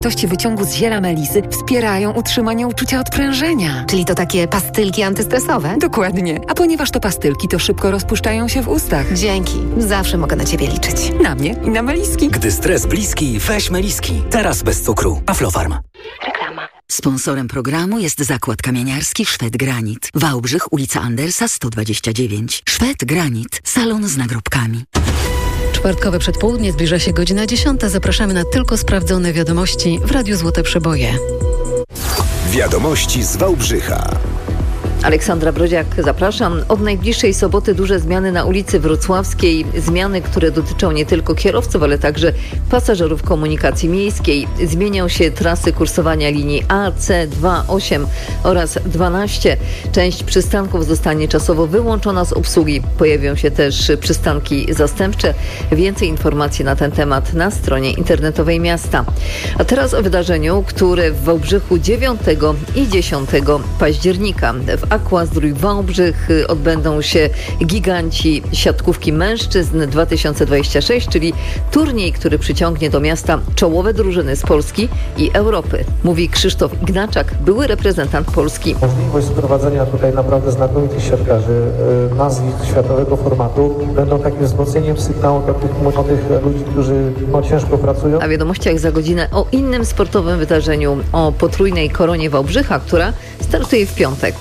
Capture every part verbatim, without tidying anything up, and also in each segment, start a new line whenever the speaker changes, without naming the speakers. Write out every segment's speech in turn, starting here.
Zawartości wyciągu z ziela melisy wspierają utrzymanie uczucia odprężenia.
Czyli to takie pastylki antystresowe?
Dokładnie. A ponieważ to pastylki, to szybko rozpuszczają się w ustach.
Dzięki. Zawsze mogę na Ciebie liczyć.
Na mnie i na meliski.
Gdy stres bliski, weź meliski. Teraz bez cukru. Aflofarm.
Reklama.
Sponsorem programu jest zakład kamieniarski Szwed Granit. Wałbrzych, ulica Andersa sto dwadzieścia dziewięć. Szwed Granit. Salon z nagrobkami.
Czwartkowe przedpołudnie, zbliża się godzina dziesiąta. Zapraszamy na tylko sprawdzone wiadomości w Radiu Złote Przeboje.
Wiadomości z Wałbrzycha.
Aleksandra Brodziak, zapraszam. Od najbliższej soboty duże zmiany na ulicy Wrocławskiej. Zmiany, które dotyczą nie tylko kierowców, ale także pasażerów komunikacji miejskiej. Zmienią się trasy kursowania linii A, C, dwa, osiem oraz dwanaście. Część przystanków zostanie czasowo wyłączona z obsługi. Pojawią się też przystanki zastępcze. Więcej informacji na ten temat na stronie internetowej miasta. A teraz o wydarzeniu, które w Wałbrzychu dziewiątego i dziesiątego października. W Aquazdrój Wałbrzych odbędą się giganci siatkówki mężczyzn dwa tysiące dwudziesty szósty, czyli turniej, który przyciągnie do miasta czołowe drużyny z Polski i Europy. Mówi Krzysztof Ignaczak, były reprezentant Polski.
Możliwość sprowadzenia tutaj naprawdę znakomitych siatkarzy, nazwisk światowego formatu będą takim wzmocnieniem sygnału dla tych młodych ludzi, którzy no, ciężko pracują.
A w wiadomościach za godzinę o innym sportowym wydarzeniu, o potrójnej koronie Wałbrzycha, która startuje w piątek.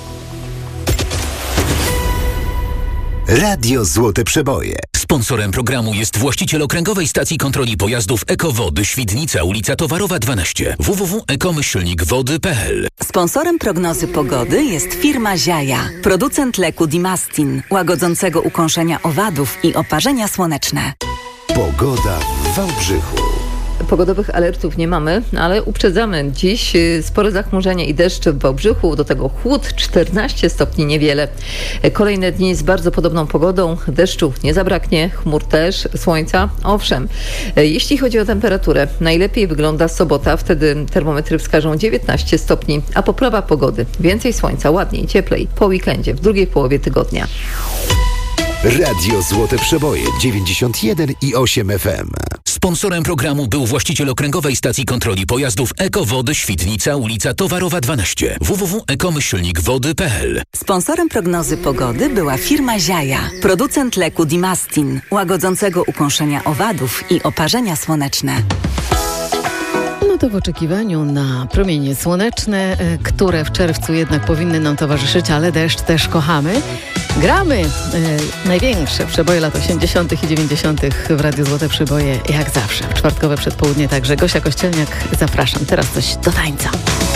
Radio Złote Przeboje.
Sponsorem programu jest właściciel okręgowej stacji kontroli pojazdów Ekowody Świdnica, ulica Towarowa dwanaście. w w w kropka ekomyślnik wody kropka p l.
Sponsorem prognozy pogody jest firma Ziaja, producent leku Dimastin, łagodzącego ukąszenia owadów i oparzenia słoneczne.
Pogoda w Wałbrzychu.
Pogodowych alertów nie mamy, ale uprzedzamy dziś spore zachmurzenie i deszcz w Wałbrzychu, do tego chłód, czternaście stopni niewiele. Kolejne dni z bardzo podobną pogodą, deszczu nie zabraknie, chmur też, słońca owszem. Jeśli chodzi o temperaturę, najlepiej wygląda sobota, wtedy termometry wskażą dziewiętnaście stopni, a poprawa pogody, więcej słońca, ładniej, cieplej po weekendzie, w drugiej połowie tygodnia.
Radio Złote Przeboje dziewięćdziesiąt jeden i osiem F M.
Sponsorem programu był właściciel okręgowej stacji kontroli pojazdów Ekowody Świdnica, ulica Towarowa dwanaście. w w w kropka ekomyślnik wody kropka p l.
Sponsorem prognozy pogody była firma Ziaja, producent leku Dimastin, łagodzącego ukąszenia owadów i oparzenia słoneczne.
No to w oczekiwaniu na promienie słoneczne, które w czerwcu jednak powinny nam towarzyszyć, ale deszcz też kochamy. Gramy e, największe przeboje lat osiemdziesiątych i dziewięćdziesiątych w Radiu Złote Przeboje, jak zawsze. W czwartkowe przedpołudnie także. Gosia Kościelniak, zapraszam. Teraz coś do tańca.